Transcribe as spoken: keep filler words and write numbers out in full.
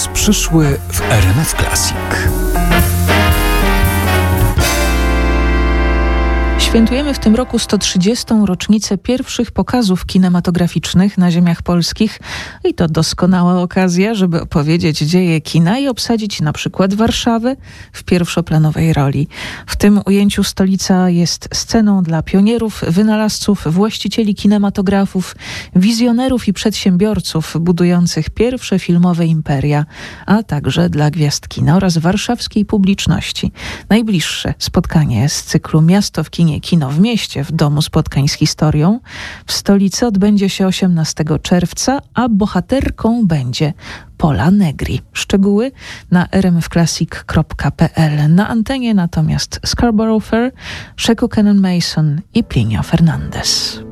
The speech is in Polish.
Czas przyszły w R M F Classic. Świętujemy w tym roku sto trzydziestą rocznicę pierwszych pokazów kinematograficznych na ziemiach polskich i to doskonała okazja, żeby opowiedzieć dzieje kina i obsadzić na przykład Warszawę w pierwszoplanowej roli. W tym ujęciu stolica jest sceną dla pionierów, wynalazców, właścicieli kinematografów, wizjonerów i przedsiębiorców budujących pierwsze filmowe imperia, a także dla gwiazd kina oraz warszawskiej publiczności. Najbliższe spotkanie z cyklu Miasto w kinie Kino w mieście w Domu Spotkań z Historią w stolicy odbędzie się osiemnastego czerwca, a bohaterką będzie Pola Negri. Szczegóły na r m f classic kropka p l. Na antenie natomiast Scarborough Fair, Sheku Cannon Mason i Plinio Fernandez.